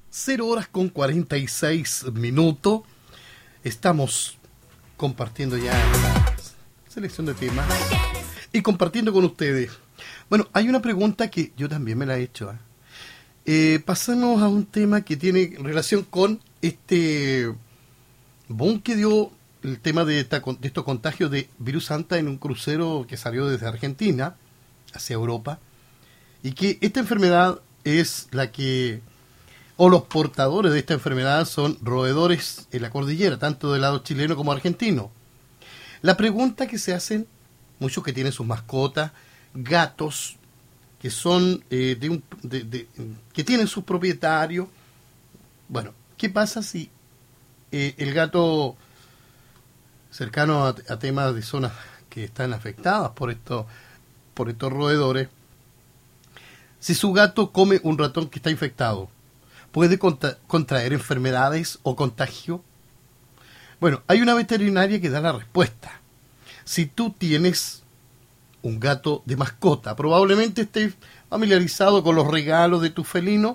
0:46. Estamos compartiendo ya la selección de temas y compartiendo con ustedes. Bueno, hay una pregunta que yo también me la he hecho. Pasamos a un tema que tiene relación con este boom que dio el tema de estos contagios de virus Santa en un crucero que salió desde Argentina hacia Europa, y que esta enfermedad es la que, o los portadores de esta enfermedad son roedores en la cordillera, tanto del lado chileno como argentino. La pregunta que se hacen muchos que tienen sus mascotas, gatos, que son que tienen sus propietarios. Bueno, ¿qué pasa si el gato cercano a temas de zonas que están afectadas por estos roedores, si su gato come un ratón que está infectado, puede contraer enfermedades o contagio? Bueno, hay una veterinaria que da la respuesta. Si tú tienes un gato de mascota, probablemente estés familiarizado con los regalos de tu felino,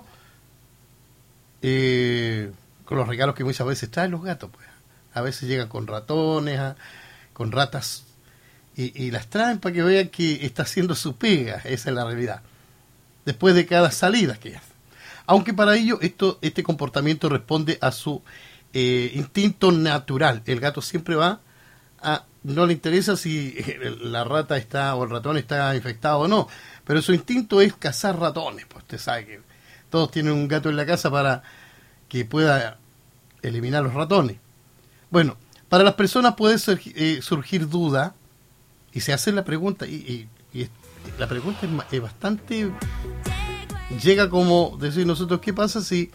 con los regalos que muchas veces traen los gatos, pues. A veces llegan con ratones, con ratas, y las traen para que vean que está haciendo su pega. Esa es la realidad, después de cada salida que hace. Aunque para ello este comportamiento responde a su instinto natural. El gato siempre va no le interesa si la rata está o el ratón está infectado o no, pero su instinto es cazar ratones. Pues usted sabe que todos tienen un gato en la casa para que pueda eliminar los ratones. Bueno, para las personas puede surgir duda, y se hace la pregunta, y la pregunta es bastante, llega como decir nosotros, ¿qué pasa si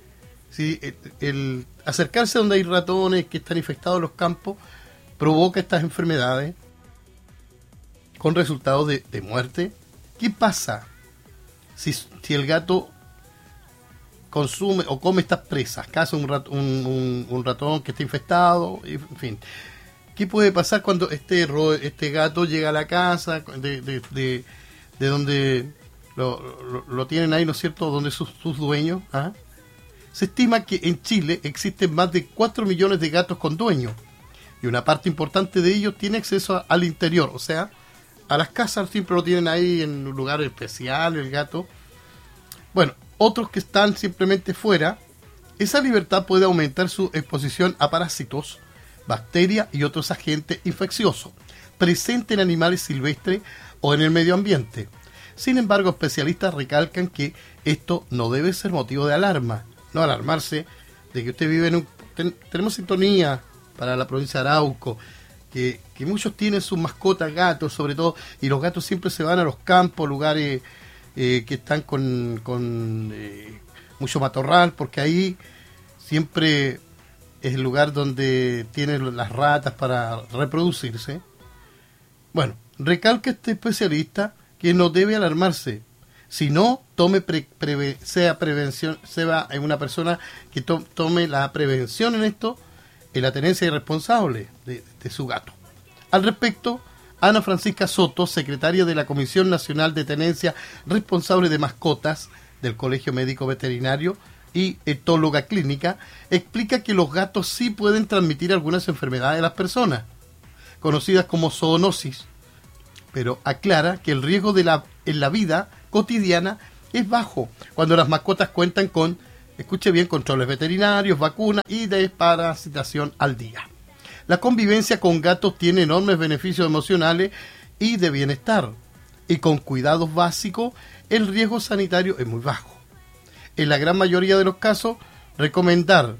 el acercarse donde hay ratones que están infectados en los campos provoca estas enfermedades con resultados de muerte? ¿Qué pasa si el gato consume o come estas presas, caza un ratón que está infectado, en fin? ¿Qué puede pasar cuando este gato llega a la casa de donde lo tienen ahí, ¿no es cierto?, donde sus dueños? Se estima que en Chile existen más de 4 millones de gatos con dueños, y una parte importante de ellos tiene acceso al interior, o sea, a las casas. Siempre lo tienen ahí en un lugar especial el gato. Bueno, otros que están simplemente fuera. Esa libertad puede aumentar su exposición a parásitos, bacterias y otros agentes infecciosos presentes en animales silvestres o en el medio ambiente. Sin embargo, especialistas recalcan que esto no debe ser motivo de alarma. No alarmarse de que usted vive tenemos sintonía para la provincia de Arauco, que muchos tienen sus mascotas, gatos sobre todo, y los gatos siempre se van a los campos, lugares que están con mucho matorral, porque ahí siempre es el lugar donde tienen las ratas para reproducirse. Bueno, recalca este especialista que no debe alarmarse, sino sea una persona que tome la prevención en esto, en la tenencia irresponsable de su gato. Al respecto, Ana Francisca Soto, secretaria de la Comisión Nacional de Tenencia Responsable de Mascotas del Colegio Médico Veterinario y etóloga clínica, explica que los gatos sí pueden transmitir algunas enfermedades a las personas, conocidas como zoonosis, pero aclara que el riesgo en la vida cotidiana es bajo cuando las mascotas cuentan con, escuche bien, controles veterinarios, vacunas y desparasitación al día. La convivencia con gatos tiene enormes beneficios emocionales y de bienestar, y con cuidados básicos el riesgo sanitario es muy bajo. En la gran mayoría de los casos, recomendar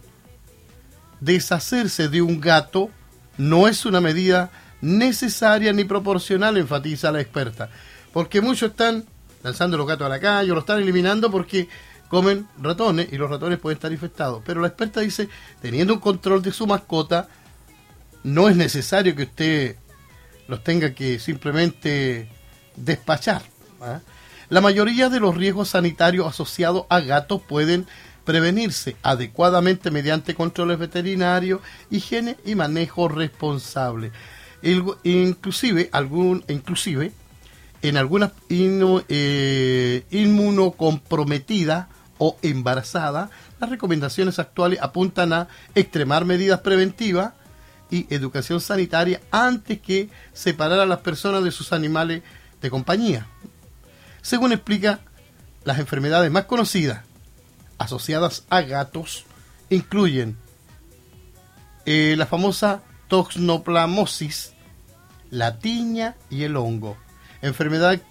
deshacerse de un gato no es una medida necesaria ni proporcional, enfatiza la experta, porque muchos están lanzando los gatos a la calle o los están eliminando porque comen ratones y los ratones pueden estar infectados. Pero la experta dice, teniendo un control de su mascota, no es necesario que usted los tenga que simplemente despachar. La mayoría de los riesgos sanitarios asociados a gatos pueden prevenirse adecuadamente mediante controles veterinarios, higiene y manejo responsable. Inclusive en algunas inmunocomprometidas o embarazada, las recomendaciones actuales apuntan a extremar medidas preventivas y educación sanitaria antes que separar a las personas de sus animales de compañía. Según explica, las enfermedades más conocidas asociadas a gatos incluyen la famosa toxoplasmosis, la tiña y el hongo. Enfermedad,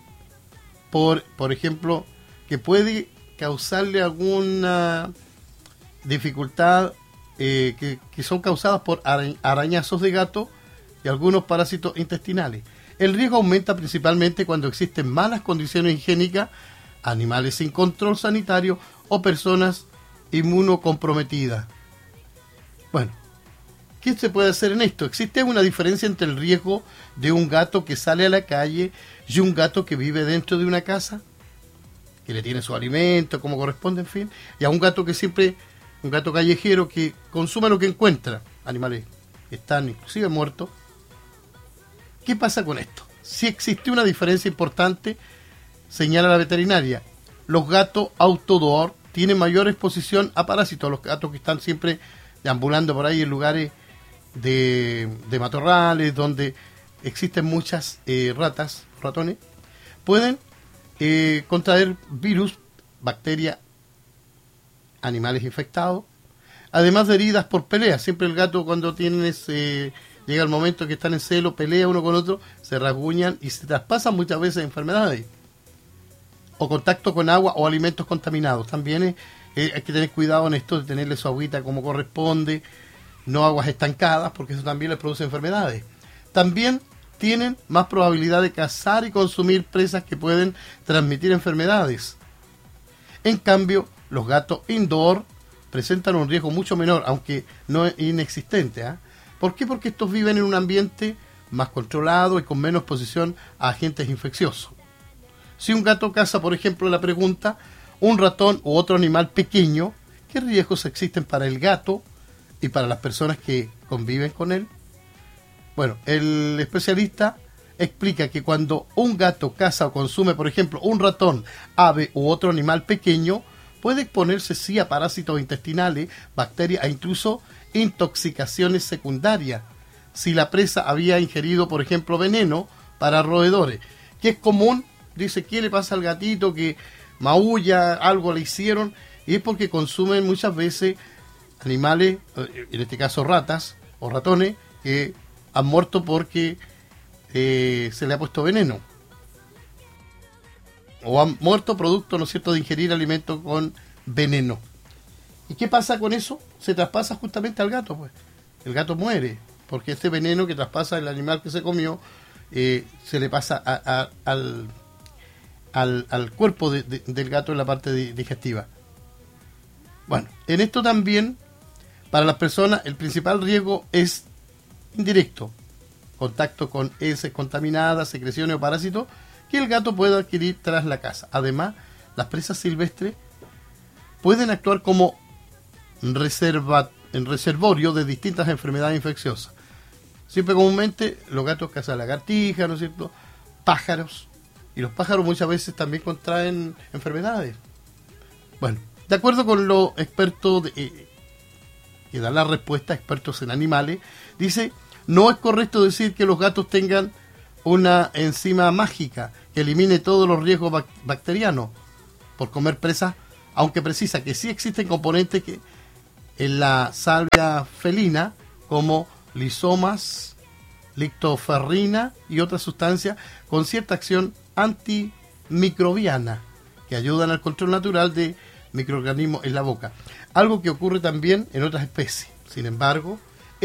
por ejemplo, que puede causarle alguna dificultad, que son causadas por arañazos de gato y algunos parásitos intestinales. El riesgo aumenta principalmente cuando existen malas condiciones higiénicas, animales sin control sanitario o personas inmunocomprometidas. Bueno, ¿qué se puede hacer en esto? Existe una diferencia entre el riesgo de un gato que sale a la calle y un gato que vive dentro de una casa, que le tiene su alimento como corresponde, en fin, y a un gato que siempre, un gato callejero que consume lo que encuentra, animales que están inclusive muertos. ¿Qué pasa con esto? Si existe una diferencia importante, señala la veterinaria. Los gatos outdoor tienen mayor exposición a parásitos. Los gatos que están siempre deambulando por ahí en lugares de matorrales, donde existen muchas ratas, ratones, pueden contraer virus, bacterias, animales infectados, además de heridas por peleas. Siempre el gato, cuando llega el momento que están en celo, pelea uno con otro, se rasguñan y se traspasan muchas veces enfermedades. O contacto con agua o alimentos contaminados. También hay que tener cuidado en esto de tenerle su agüita como corresponde, no aguas estancadas, porque eso también les produce enfermedades. También tienen más probabilidad de cazar y consumir presas que pueden transmitir enfermedades. En cambio, los gatos indoor presentan un riesgo mucho menor, aunque no inexistente. ¿Por qué? Porque estos viven en un ambiente más controlado y con menos exposición a agentes infecciosos. Si un gato caza, por ejemplo, la pregunta, un ratón u otro animal pequeño, ¿qué riesgos existen para el gato y para las personas que conviven con él? Bueno, el especialista explica que cuando un gato caza o consume, por ejemplo, un ratón, ave u otro animal pequeño, puede exponerse sí a parásitos intestinales, bacterias e incluso intoxicaciones secundarias, si la presa había ingerido, por ejemplo, veneno para roedores, que es común. Dice, ¿qué le pasa al gatito que maulla, algo le hicieron? Y es porque consumen muchas veces animales, en este caso ratas o ratones, que han muerto porque se le ha puesto veneno. O han muerto producto, ¿no es cierto?, de ingerir alimentos con veneno. ¿Y qué pasa con eso? Se traspasa justamente al gato, pues. El gato muere, porque este veneno que traspasa el animal que se comió, se le pasa al cuerpo del gato en la parte digestiva. Bueno, en esto también, para las personas, el principal riesgo es indirecto. Contacto con heces contaminadas, secreciones o parásitos que el gato puede adquirir tras la caza. Además, las presas silvestres pueden actuar como reservorio de distintas enfermedades infecciosas. Siempre comúnmente los gatos cazan lagartijas, ¿no es cierto?, pájaros, y los pájaros muchas veces también contraen enfermedades. Bueno, de acuerdo con los expertos que dan la respuesta, expertos en animales, dice, no es correcto decir que los gatos tengan una enzima mágica que elimine todos los riesgos bacterianos por comer presas, aunque precisa que sí existen componentes que en la salvia felina, como lisomas, lictoferrina y otras sustancias con cierta acción antimicrobiana que ayudan al control natural de microorganismos en la boca, algo que ocurre también en otras especies. Sin embargo,